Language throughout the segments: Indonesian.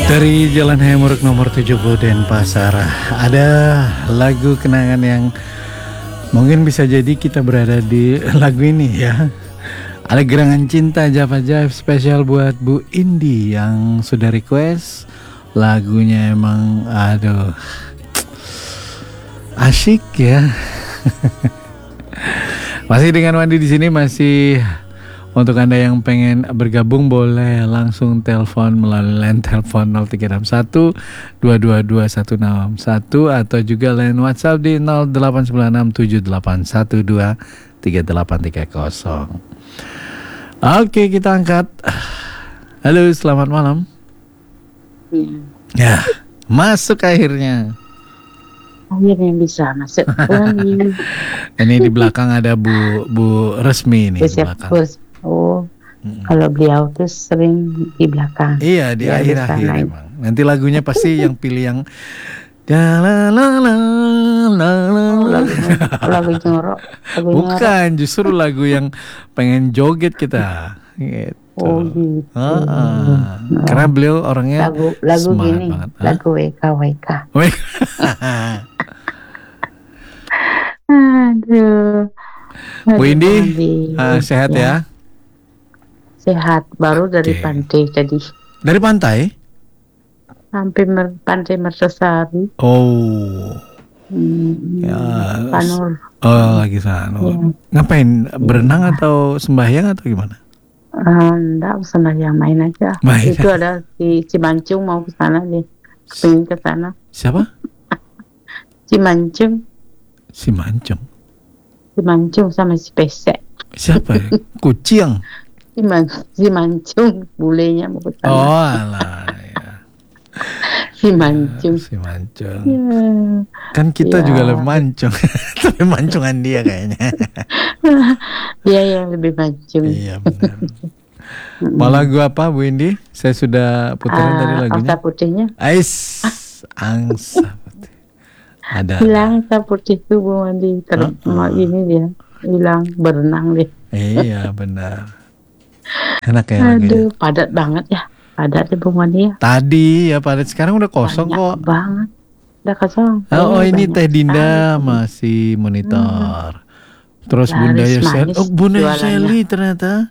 Dari Jalan Hemuruk nomor 70 Denpasar, ada lagu kenangan yang mungkin bisa jadi kita berada di lagu ini ya. Ada Gerangan Cinta Java spesial buat Bu Indi yang sudah request. Lagunya emang aduh asyik ya. Masih dengan Wandi di sini, masih untuk Anda yang pengen bergabung boleh langsung telepon melalui line telepon 0361 222 161 atau juga line WhatsApp di 0896 7812 3830. Oke, kita angkat. Halo, selamat malam. Ya, masuk akhirnya. Akhirnya bisa masuk. Ini di belakang ada Bu Resmi nih di belakang. Oh, kalau beliau tuh sering di belakang. Iya, di akhir-akhir emang. Nanti lagunya pasti yang pilih yang lagu jorok. Bukan, justru lagu yang pengen joget kita. Gitu. Oh gitu. Karena beliau orangnya lagu gini, banget. lagu WK. Aduh. Bu Indi, sehat ya? Sehat, baru dari pantai tadi. Dari pantai? Sampai pantai Mertasari. Oh. Ya. Sanur. Oh, lagi Sanur. Ya. Ngapain? Berenang atau sembahyang atau gimana? Enggak, sembahyang main aja. Itu ada di Cimancung, mau ke sana deh. Pengen ke sana. Siapa? Cimancung sama si Pesek. Siapa ya? Kucing. Cimancung, bulenya mau ke sana. Oh alah ya. Cimancung. Ya. Kan kita juga lebih mancung. Tapi mancungan dia kayaknya. Dia yang lebih mancung. Iya benar. Mau lagu apa Bu Indi? Saya sudah puterin tadi lagunya. Angsa putihnya. Angsa putih. Ada. Hilang angsa putih itu Bu Indi. Ini dia. Hilang berenang deh. Iya benar. Enak ya lagunya. Aduh, padat banget ya. Padat ya Bung Wandi ya. Tadi ya padat, sekarang udah kosong kok. Banget. Udah kosong. Oh ini Teh Dinda masih monitor. Terus Bunda Yoseli. Oh Bunda Yoseli ternyata.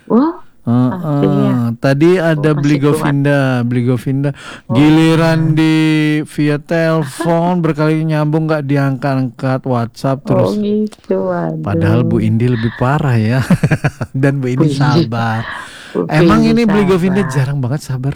Tadi ada Beli Govinda. Giliran di via telepon berkali nyambung nggak diangkat WhatsApp terus. Gitu, padahal Bu Indi lebih parah ya. Dan Bu Indi sabar. Emang ini Beli Govinda jarang banget sabar.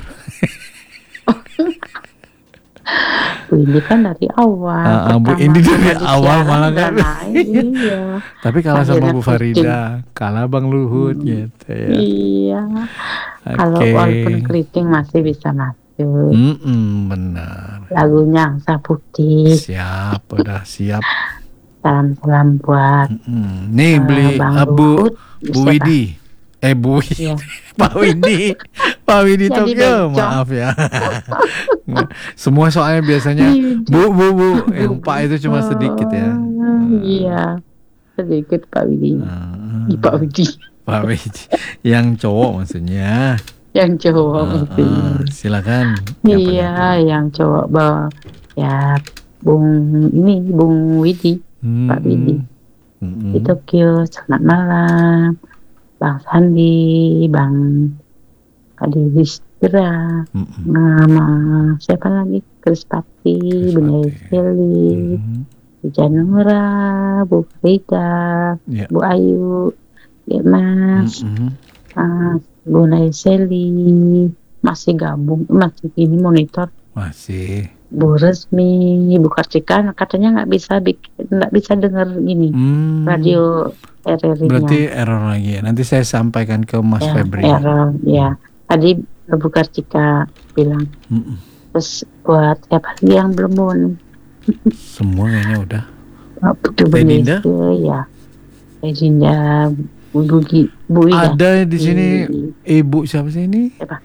Bu Indi kan dari awal. Bu Indi dari awal malah kan. Iya. Tapi kalah sama Bu Farida, kalah Bang Luhut gitu ya. Iya. Kalau walaupun keriting masih bisa masuk. Benar. Lagunya Angsa Putih. Siap, udah siap. Salam buat. Nih beli Bu Widi. Bu Widi. Iya. Pak Widi Tokyo, maaf ya. Semua soalnya biasanya Bu. Yang Pak itu cuma sedikit ya. Iya, sedikit Pak Widi. Pak Widi. Yang cowok maksudnya. Yang cowok maksudnya. Silakan. Iya, yang cowok ya Bung Widi, Pak Widi. Di Tokyo, selamat malam. Bang Sandi, Bang Adi Histira, siapa lagi? Krispati, Bunda Yoseli, Bu Janura, Bu Frida, Bu Ayu, Mas, Bunda Yoseli, masih gabung, masih ini monitor. Masih. Bu Resmi, Bu Kartika, katanya nggak bisa dengar ini radio RRI-nya. Berarti error lagi ya. Nanti saya sampaikan ke Mas Febri. Error, ya. Tadi Bu Kartika bilang. Terus buat siapa lagi yang belum? Semua kayaknya udah. Teh Dinda? Ya. Teh Dinda, Bu Ida. Ada di sini Ibu siapa sih ini? Siapa?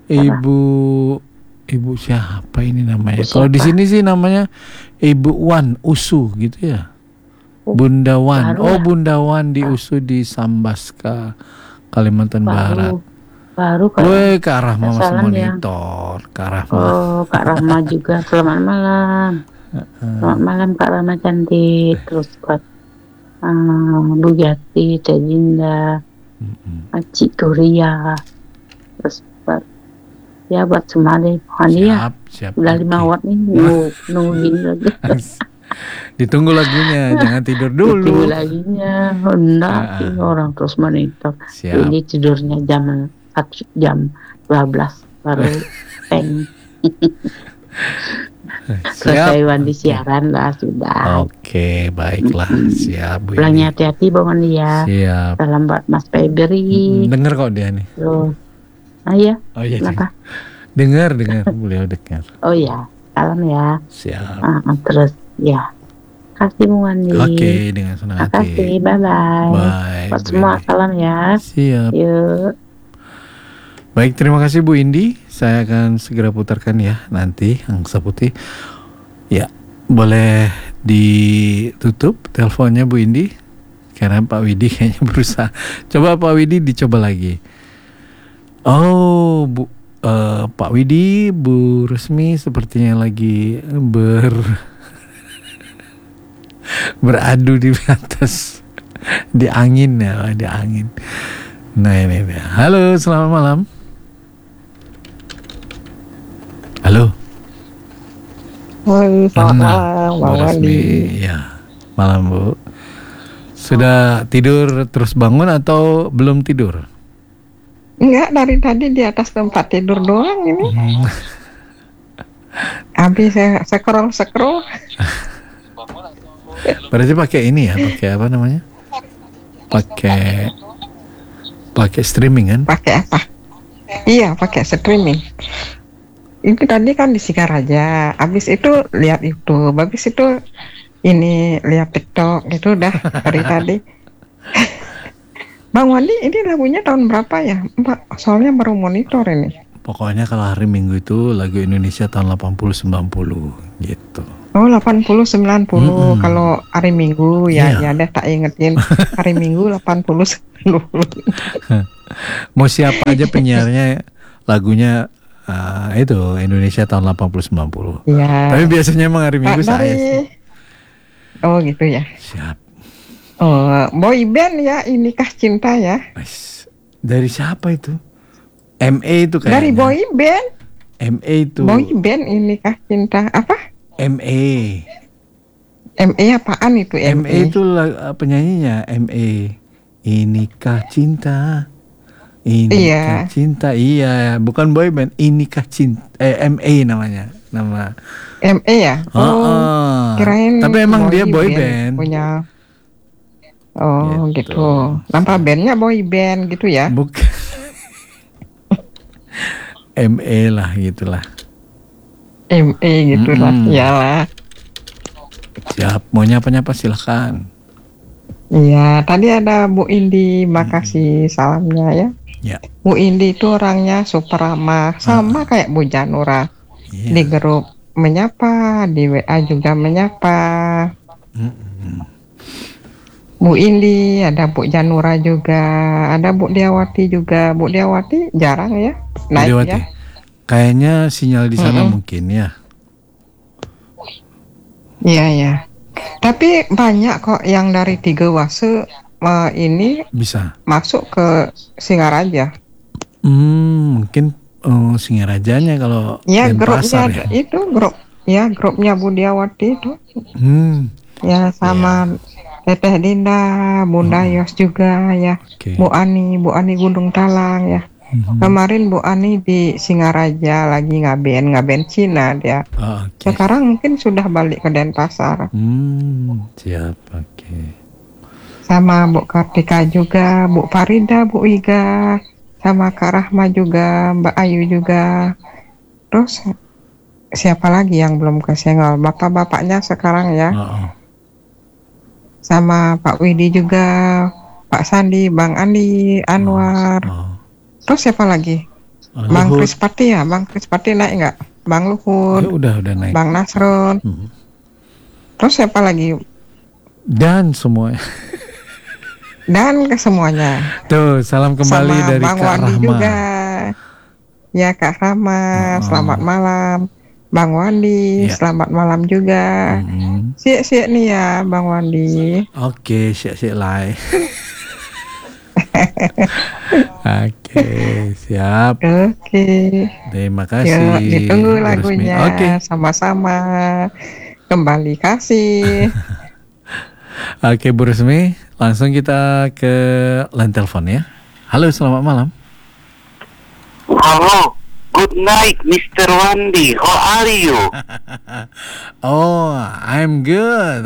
Ibu siapa ini namanya? Kalau di sini sih namanya Ibu Wan Usu gitu ya. Bunda Wan. Bunda Wan di Usu di Sambaska, Kalimantan Barat. Baru Woi, Kak Rahma masih salam ya. monitor. Kak Rahma. Oh, Kak Rahma juga. Selamat malam. Selamat malam Kak Rahma cantik. Terus buat Bu Yati, Teh Jinda, Cik Turia. Terus buat semua deh. Siap. Udah 5 watt nih. Nungguin lagi. Ditunggu lagunya, jangan tidur dulu. Ditunggu laginya. Enggak, orang terus monitor. Siap. Jadi tidurnya jam 12 baru peng. Selesai mandi siaran lah sudah. Oke, baiklah. Siap Bu Pulangnya hati-hati bangun dia. Siap. Salam buat Mas Febri. Dengar kok dia nih. Terus, iya. Oh iya. Kenapa? Dengar, beliau dengar. Oh ya, salam ya. Siap. Terus ya. Kasih Bu Wandi. Oke, dengan senang hati. Makasih, bye-bye. Bye. Buat semua salam ya. Siap. Yuk. Baik, terima kasih Bu Indi. Saya akan segera putarkan ya nanti Angsa Putih. Ya, boleh ditutup teleponnya Bu Indi. Karena Pak Widi kayaknya berusaha. Coba Pak Widi dicoba lagi. Oh, Pak Widi, Bu Resmi sepertinya lagi beradu di atas di angin ya, di angin. Nah ini dia. Halo, selamat malam. Halo. Hai, selamat malam, Bang Wandi. Ya, malam Bu. Sudah tidur terus bangun atau belum tidur? Enggak, dari tadi di atas tempat tidur doang ini. Habis saya scroll. Berarti pakai ini ya, pakai apa namanya? Pakai streaming kan? Pakai apa? Iya, pakai streaming. Itu tadi kan di Singaraja. Habis itu lihat YouTube. Habis itu ini lihat TikTok. Itu udah dari tadi. Bang Wandi, ini lagunya tahun berapa ya? Mbak, soalnya baru monitor ini. Pokoknya kalau hari Minggu itu lagu Indonesia tahun 80-90 gitu. Oh, 80-90. Kalau hari Minggu ya deh tak ingetin. Hari Minggu 80-90. Mau siapa aja penyiarnya lagunya itu Indonesia tahun 80-90. Iya. Tapi biasanya emang hari Minggu saya sih. Oh gitu ya. Siap. Oh, boy band ya, Inikah Cinta ya. Dari siapa itu? MA itu kayaknya. Dari boy band. MA itu. Boy band Inikah Cinta. Apa? MA. MA apaan itu? MA itu penyanyinya MA. Inikah Cinta. Inikah Cinta. Iya, bukan boy band. Inikah Cinta. MA namanya. Nama MA ya? Oh, kirain. Tapi emang dia boy band. Punya. Oh gitu. Nama bandnya boy band gitu ya? Bukan. MA lah gitulah. MA gitulah. Iyalah. Siap. Maunya apa silahkan. Iya. Tadi ada Bu Indi. Makasih salamnya ya. Ya. Bu Indi itu orangnya super ramah. Sama kayak Bu Janura. Di grup menyapa, di WA juga menyapa. Bu Indi, ada Bu Janura juga, ada Bu Diawati juga. Bu Diawati jarang ya naik Diawati. ya. Kayaknya sinyal di sana mungkin ya. Iya ya. Tapi banyak kok yang dari Tiga Wase ini bisa masuk ke Singaraja. Mungkin Singarajanya kalau ya grupnya ya. Itu grupnya Bu Diawati itu. Ya sama. Teteh Dinda, Bunda Yos juga ya. Bu Ani Gunung Talang ya. Kemarin Bu Ani di Singaraja lagi ngaben Cina dia. Sekarang mungkin sudah balik ke Denpasar. Siap, oke. Sama Bu Kartika juga, Bu Farida, Bu Iga, sama Kak Rahma juga, Mbak Ayu juga. Terus siapa lagi yang belum kesenggol? Bapak-bapaknya sekarang ya. Sama Pak Widi juga, Pak Sandi, Bang Andi, Anwar. Terus siapa lagi? Bang Krispati ya, Bang Krispati naik nggak? Bang Luhut. Udah naik. Bang Nasron. Terus siapa lagi? Dan semua. Dan ke semuanya. Tuh, salam kembali sama dari Bang Kak Wandi Rahma. juga Ya Kak Rama, selamat malam. Bang Wandi, selamat malam juga. Siap-siap nih ya Bang Wandi. Oke, siap-siap lah. Oke, siap. Oke. Terima kasih. Yuk, ditunggu lagunya. Oke. Sama-sama. Kembali kasih. Oke, Bu Resmi, langsung kita ke line telepon ya. Halo, selamat malam. Halo, good night, Mr. Wandi. How are you? Oh, I'm good.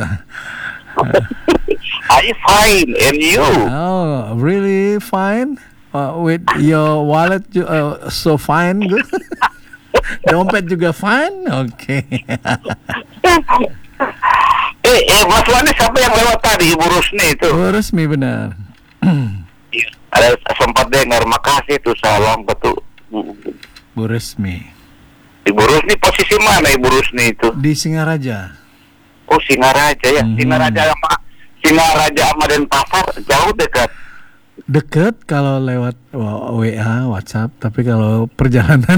I'm fine, and you? Oh, really fine. With your wallet so fine, good. Dompet juga fine. Oke. Mas Wandi, siapa yang lewat tadi? Ibu Rusni itu. Bu Resmi benar. Ada sempat dengar, makasih tuh, salam betul. Bu Resmi. Ibu Rusni posisi mana Ibu Rusni itu? Di Singaraja. Oh, Singaraja ya. Singaraja sama Denpasar jauh dekat. Deket kalau lewat WA, WhatsApp, tapi kalau perjalanan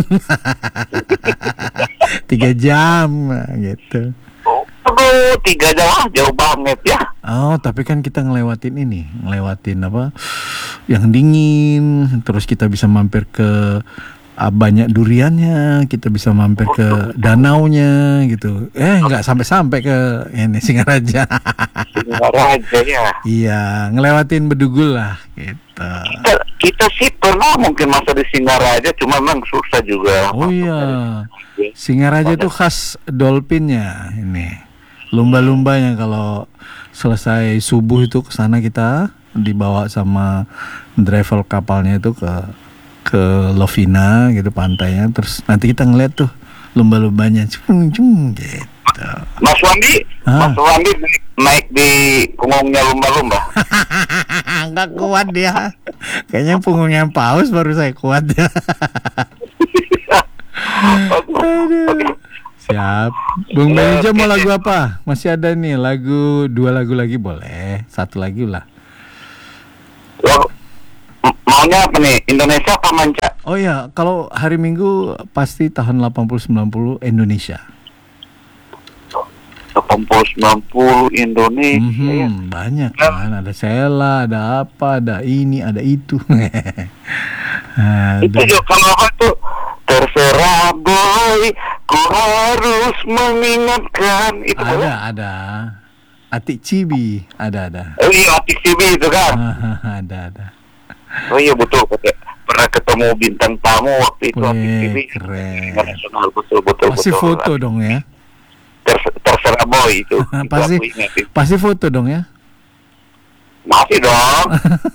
3 jam gitu. Aduh, 3 jam jauh banget ya. Oh, tapi kan kita ngelewatin apa? Yang dingin, terus kita bisa mampir ke banyak duriannya, kita bisa mampir ke danaunya gitu. Nggak sampai ke ini Singaraja. Singaraja ya. Iya, ngelewatin Bedugul lah gitu. Kita sih pernah mungkin masa di Singaraja, cuma memang susah juga. Oh iya, Singaraja itu khas dolphinnya ini. Lumba-lumbanya kalau selesai subuh itu ke sana kita dibawa sama driver kapalnya itu ke Lovina gitu pantainya, terus nanti kita ngeliat tuh lumba-lumbanya cung gitu. Mas Wandi naik di punggungnya lumba-lumba. Nggak kuat dia, kayaknya punggungnya paus baru saya kuat ya. Aduh. Siap. Bung Melija mau lagu apa? Masih ada nih 2 lagu lagi boleh. 1 lagi lah. Maunya apa nih? Indonesia apa manca? Oh ya, kalau hari Minggu pasti tahun 80-90 Indonesia. 80-90 Indonesia ya. Banyak kan, ada Sela, ada apa, ada ini, ada itu. Itu juga kalau aku terserah boy, ku harus mengingatkan itu. Ada. Atik Cibi, ada. Oh iya, Atik Cibi itu kan. Ada. Oh iya betul, pernah ketemu bintang tamu waktu itu. Atik Cibi. Keren. Betul. Pasti foto dong ya. Terserah boy itu. Pasti foto dong ya. Masih dong.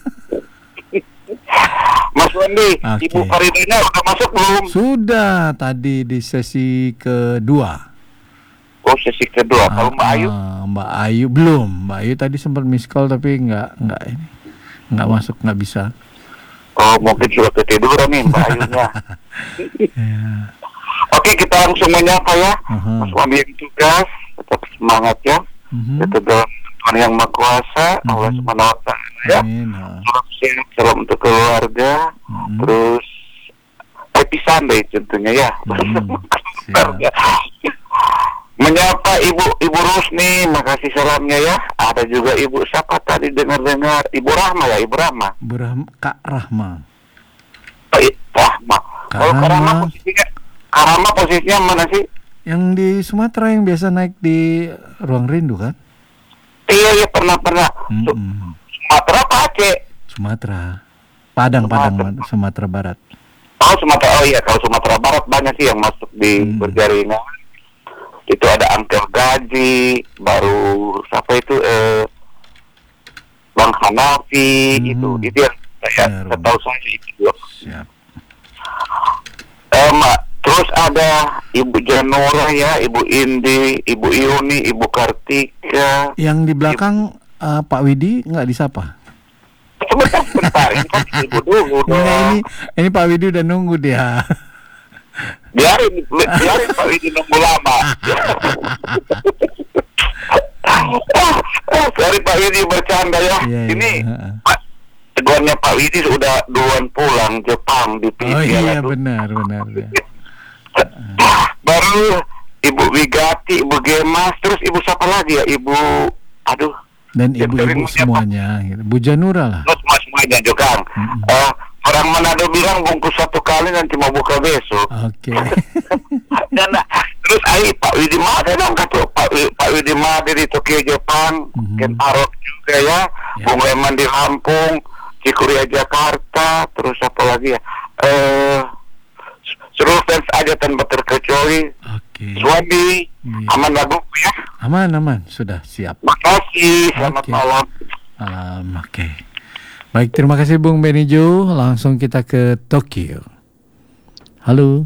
Mas Wandi, Ibu Faridina udah masuk belum? Sudah, tadi di sesi kedua. Oh, sesi kedua. Kalau Mbak Ayu? Mbak Ayu belum. Mbak Ayu tadi sempat miss call tapi nggak masuk, nggak bisa. Oh, mungkin sudah ketiduran nih Mbak Ayunya. Oke, kita langsung menyapa ya. Mas Wandi yang tugas, tetap semangat ya. Tetap dalam Tuhan yang Maha Kuasa, Allah Subhanahu wa Ta'ala ya. Salam sehat, salam untuk keluarga. Terus happy Sunday tentunya ya. Menyapa Ibu Rusni, makasih salamnya ya. Ada juga Ibu siapa tadi dengar Ibu Rahma ya, Ibu Rahma. Kak Rahma. Oh, Rahma. Kalau Kak Rahma posisinya mana sih? Yang di Sumatera yang biasa naik di Ruang Rindu kan? Iya pernah. Sumatera apa Aceh? Sumatera. Padang, Sumatera Barat. Oh Sumatera, oh iya kalau Sumatera Barat banyak sih yang masuk di berjaringan. Itu ada Angkel Gaji, baru siapa itu Bang Hanafi, itu yang saya tahu saya itu. Siap. Terus ada Ibu Janura ya, Ibu Indi, Ibu Iuni, Ibu Kartika. Yang di belakang Pak Widi nggak disapa? Sebentar, ini kan Ibu dulu dong. Ini Pak Widi udah nunggu dia. Biarin Pak Widi nunggu lama. Dari Pak Widi bercanda ya. Iya. Ini gue bukannya Pak Widi sudah duluan pulang Jepang di PIS. Oh iya benar. Baru Ibu Wigati, Ibu Gemas, terus Ibu siapa lagi ya? Dan ibu-ibu semuanya, gitu. Bu Janura lah. Semuanya juga. Orang Manado bilang bungkus satu kali dan cuma buka besok. Oke. Dan terus Pak Widi Made dong kata Pak Widi Made di Tokyo Jepang, Ken Arok juga ya. Bung Leman di Lampung, Cikuria Jakarta, terus apa lagi ya? Seluruh fans aja tanpa terkecuali. Suami aman lagu ya? Aman, sudah siap. Makasih, selamat malam. Oke. Baik, terima kasih Bung Benijo. Langsung kita ke Tokyo. Halo.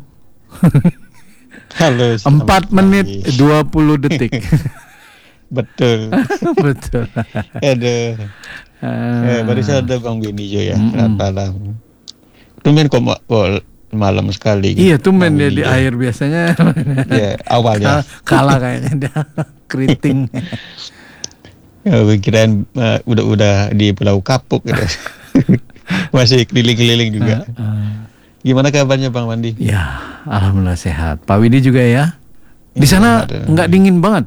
Halo. 4 menit 20 detik. Betul. Aduh. Baru ada Bang Benijo ya. Selamat malam. Tumben kok malam sekali. Iya, tumben dia di air biasanya. Ya, awalnya kalah kayaknya dia keriting. Pikiran udah di Pulau Kapuk gitu. Masih keliling-keliling juga. Gimana kabarnya Bang Wandi? Ya, alhamdulillah sehat. Pak Widi juga ya. Di sana nggak dingin banget?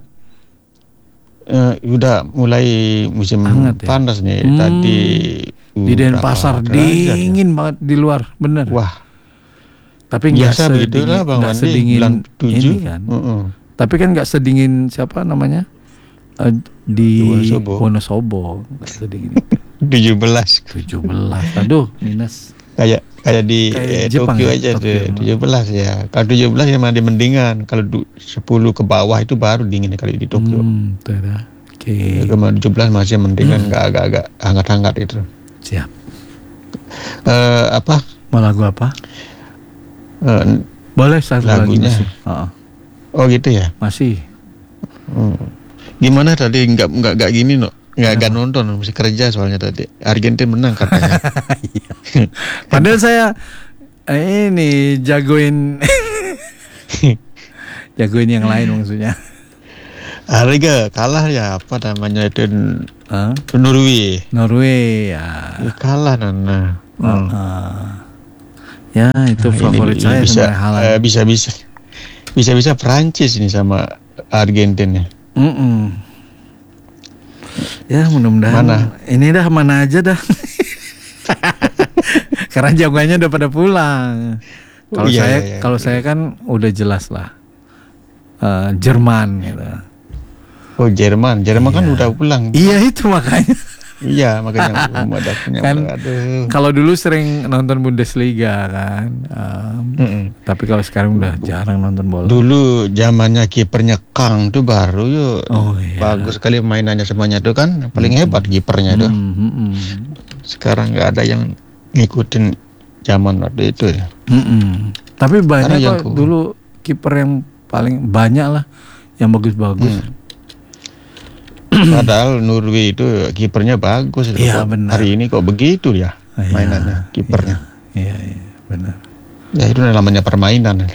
Udah mulai musim hangat, panas nih. Tadi di Denpasar dingin banget di luar, bener. Wah. Tapi biasa begitulah Bang Wandi, sedingin 7 ini kan. Tapi kan nggak sedingin siapa namanya di Wonosobo, nggak sedingin 17. Aduh, minus. Kayak di Tokyo aja tuh 17 ya. Kalau 17 ya masih mendingan. Kalau 10 ke bawah itu baru dingin kalau di Tokyo. Oke. Kalau 17 masih mendingan, agak hangat-hangat itu. Siap. Apa? Mau lagu apa? Boleh satu lagunya. Oh gitu ya. Masih. Gimana tadi nggak gini no? Nggak nonton, mesti kerja soalnya tadi. Argentina menang katanya. Padahal saya ini jagoin yang lain maksudnya. Harga kalah ya, apa namanya itu Norway ya. Kalah Nana. Ya itu favorit saya bisa Prancis ini sama Argentina. Ya mudah-mudahan ini dah mana aja dah. Karena jagoannya udah pada pulang. Kalau saya kan udah jelas lah Jerman gitu. Oh Jerman kan udah pulang. Iya itu makanya. Iya makanya kan kalau dulu sering nonton Bundesliga kan, tapi kalau sekarang udah jarang nonton bola. Dulu zamannya kipernya Kang tuh baru bagus sekali mainannya semuanya tuh kan, paling hebat kipernya tuh. Sekarang nggak ada yang ngikutin zaman waktu itu ya. Tapi banyak kok dulu kiper yang paling banyak lah yang bagus-bagus. Padahal Norway itu kipernya bagus. Iya benar. Hari ini kok begitu ya mainannya kipernya. Iya benar. Ya itu namanya permainan.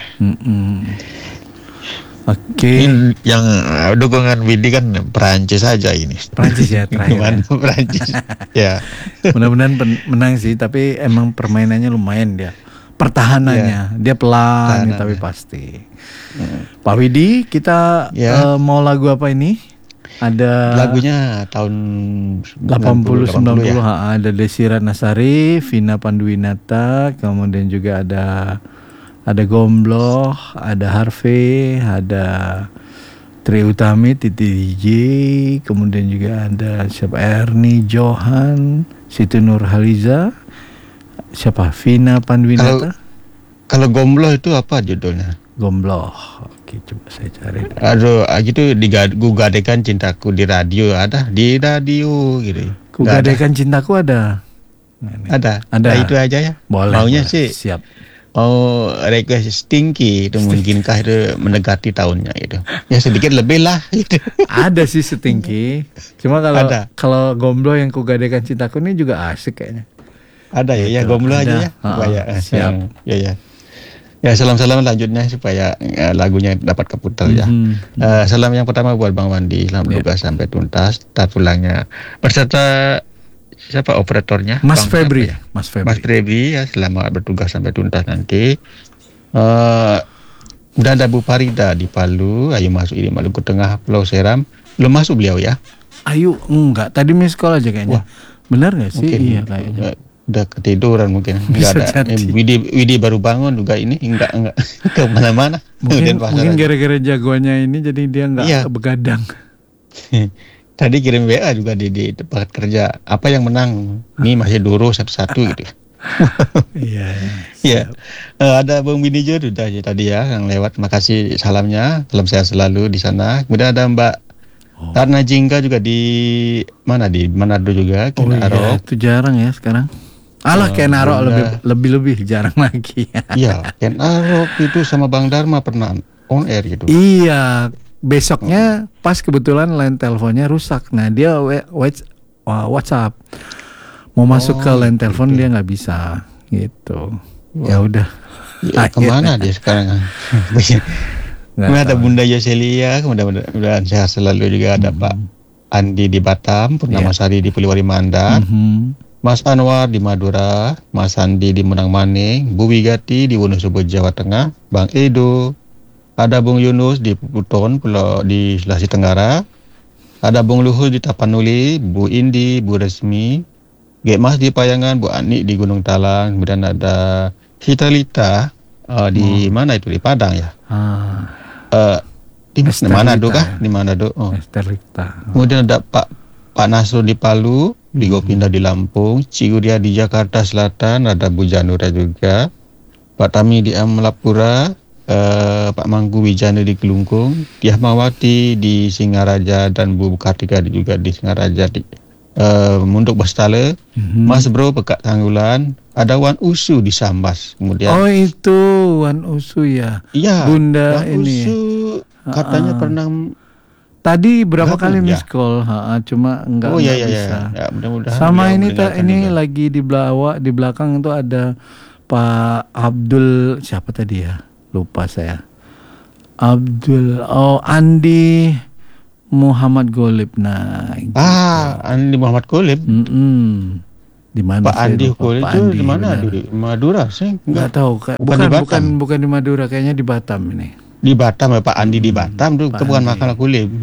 Oke. Yang dukungan Widi kan Perancis aja ini. Perancis ya terakhir. Perancis. Ya. Mudah-mudahan menang sih, tapi emang permainannya lumayan dia. Pertahanannya dia pelan tapi pasti. Pak Widi, kita mau lagu apa ini? Ada lagunya tahun 80 90 ya. Ada Desira Nasari, Vina Panduwinata, kemudian juga ada Gombloh, ada Harvey, ada Tri Utami, Titi DJ, kemudian juga ada siapa Erni Johan, Siti Nurhaliza, siapa Vina Panduwinata. Kalau Gombloh itu apa judulnya? Gombloh. Oke, coba saya cari. Aduh, gitu Kugadekan Cintaku di radio ada, di radio gitu. Kugadekan Cintaku ada. Ada. Nah, itu aja ya. Maunya sih siap. Mau request Stinky itu mungkinkah itu mendekati tahunnya gitu. Ya sedikit lebih lah gitu. Ada sih Stinky. Cuma kalau Gombloh yang Kugadekan Cintaku ini juga asik kayaknya. Ada ya, Gombloh aja ya. Supaya siap. Ya. Ya salam-salam lanjutnya supaya lagunya dapat keputar ya. Salam yang pertama buat Bang Wandi, selamat bertugas sampai tuntas. Tar pulangnya beserta siapa operatornya? Mas Febri. Ya? Mas Febri ya, selama bertugas sampai tuntas nanti. Udah ada Bu Farida di Palu, ayo masuk ini Maluku Tengah, Pulau Seram. Belum masuk beliau ya? Ayo, enggak. Tadi miss call aja kayaknya. Wah, benar nggak sih? Mungkin, iya kayaknya. Udah ketiduran mungkin. Enggak ada. Widi baru bangun juga ini enggak ke mana-mana. Mungkin gara-gara jagoannya ini jadi dia enggak begadang. Tadi kirim WA juga di tempat kerja. Apa yang menang? Ini masih duru satu-satu gitu. Iya. Iya. Ada Bung Binijo udah tadi ya yang lewat. Makasih salamnya. Salam sehat selalu di sana. Kemudian ada Mbak Tarna Jingga juga di mana, di Manado juga. Iya, itu jarang ya sekarang. Ken Arok lebih jarang lagi. Iya, Ken Arok itu sama Bang Dharma pernah on air gitu. Iya, besoknya pas kebetulan line teleponnya rusak. Nah dia WhatsApp mau masuk ke line telepon dia nggak bisa gitu. Ya udah. Ya, kemana dia sekarang? Kemudian ada Bunda Yoselia, mudah-mudahan sehat selalu juga. Ada Pak Andi di Batam, Purnama Sari di Poliwali Mandar, Mas Anwar di Madura, Mas Andi di Menang Maning, Bu Wigati di Wonosobo Jawa Tengah, Bang Edo, ada Bung Yunus di Puton, Pulau di Sulawesi Tenggara, ada Bung Luhur di Tapanuli, Bu Indi, Bu Resmi, Gek Mas di Payangan, Bu Ani di Gunung Talang, kemudian ada Hitalita di mana itu, di Padang ya? Di Manado kah? Di Manado. Kemudian ada Pak Nasrul di Palu, di Gopinda di Lampung, Ciguria di Jakarta Selatan, ada Bu Janura juga, Pak Tami di Amlapura, Pak Manggu Wijana di Kelungkung, Diah Mawati di Singaraja, dan Bu Kartika juga di Singaraja di Munduk Bastale, Mas Bro Pekak Tanggulan, ada Wan Usu di Sambas. Kemudian itu Wan Usu ya. Iya. Bunda Wan ini. Usu katanya pernah tadi berapa kali miss call, cuma enggak bisa. Ya, mudah-mudahan sama ini lagi di belakang itu ada Pak Abdul, siapa tadi ya? Lupa saya. Andi Muhammad Golib. Nah, gitu. Andi Muhammad Golib. Di mana? Pak Andi Golib itu di mana? Di Madura sih? Enggak tahu. Bukan di Madura, kayaknya di Batam ini. Di Batam ya, Pak Andi di Batam itu bukan makalah Golib.